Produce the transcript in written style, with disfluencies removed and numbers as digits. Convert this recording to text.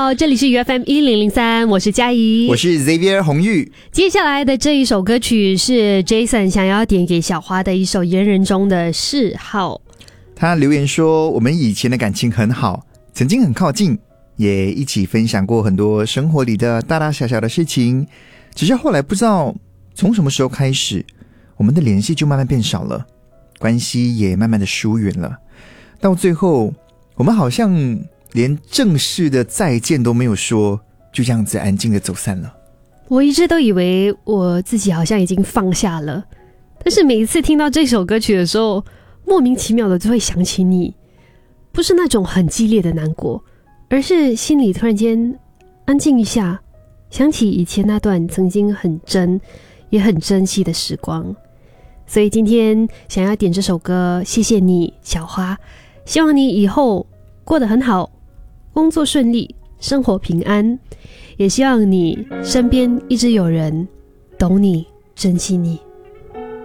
好，这里是 UFM1003，我是嘉怡， 我是 Xavier 洪玉。 接下来的这一首歌曲是 Jason 想要点给小花的一首言人中的嗜好。 他留言说，我们以前的感情很好，曾经很靠近，也一起分享过很多生活里的大大小小的事情，只是后来不知道从什么时候开始，我们的联系就慢慢变少了，关系也慢慢的疏远了，到最后我们好像连正式的再见都没有说，就这样子安静的走散了。 我一直都以为我自己好像已经放下了，但是每一次听到这首歌曲的时候，莫名其妙的就会想起你，不是那种很激烈的难过，而是心里突然间安静一下，想起以前那段曾经很真也很珍惜的时光。所以今天想要点这首歌，谢谢你小花，希望你以后过得很好，工作顺利，生活平安，也希望你身边一直有人懂你珍惜你。